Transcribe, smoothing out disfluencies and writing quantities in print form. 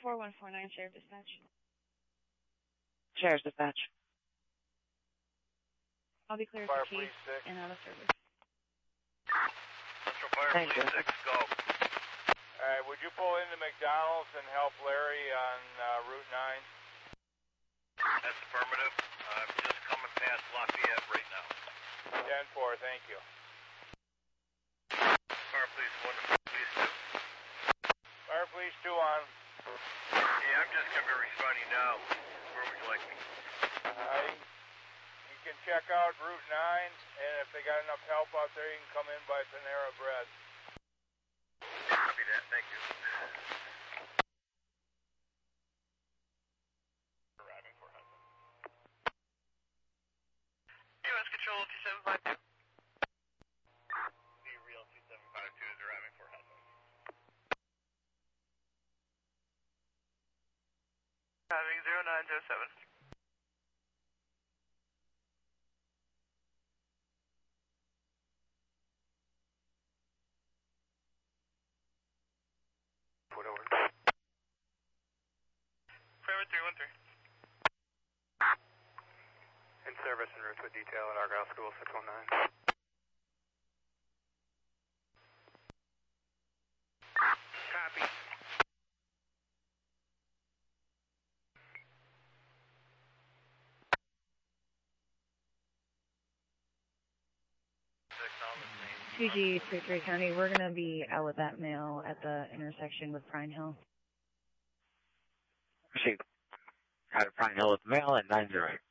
4149, Sheriff Dispatch. Sheriff's Dispatch. I'll be clear Fire for case Police 6. and out of service. Central Fire Thank Police you. 6, go. Alright, would you pull into McDonald's and help Larry on Route 9? That's affirmative. I'm just coming past Lafayette right now. 10-4, thank you. Fire Police 1 to Police 2. Fire Police 2 on. Yeah, I'm just going to be responding now. Where would you like me? You can check out Route 9, and if they got enough help out there, you can come in by Panera Bread. Copy that, thank you. Arriving for Hudson. U.S. Control 2752. The real 2752 is arriving for Hudson. Having 0907. Put over. Private 313. In service en route with detail at Argyle School 619. Copy. PG, Victory County, we're going to be out with that male at the intersection with Pine Hill. Received. Out of Pine Hill with the mail at 908.